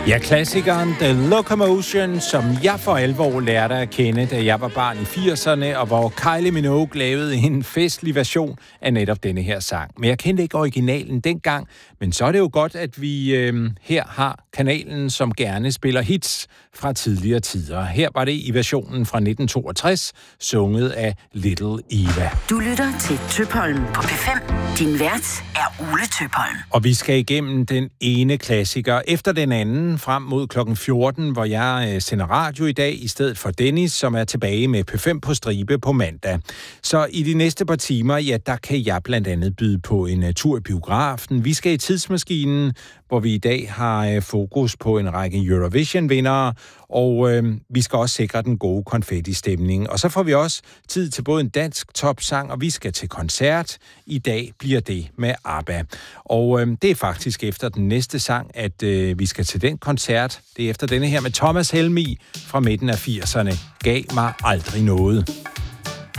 Ja, klassikeren The Locomotion, som jeg for alvor lærte at kende, da jeg var barn i 80'erne, og hvor Kylie Minogue lavede en festlig version af netop denne her sang. Men jeg kendte ikke originalen dengang, men så er det jo godt, at vi her har kanalen, som gerne spiller hits fra tidligere tider. Her var det i versionen fra 1962, sunget af Little Eva. Du lytter til Tøpholm på P5. Din vært er Ole Tøpholm. Og vi skal igennem den ene klassiker efter den anden frem mod klokken 14, hvor jeg sender radio i dag i stedet for Dennis, som er tilbage med P5 på stribe på mandag. Så i de næste par timer, ja, der kan jeg blandt andet byde på en tur i biografen. Vi skal i tidsmaskinen, hvor vi i dag har fokus på en række Eurovision-vindere, og vi skal også sikre den gode konfetti-stemning. Og så får vi også tid til både en dansk topsang, og vi skal til koncert. I dag bliver det med ABBA. Og det er faktisk efter den næste sang, at vi skal til den koncert. Det er efter denne her med Thomas Helmig fra midten af 80'erne. Gav mig aldrig noget.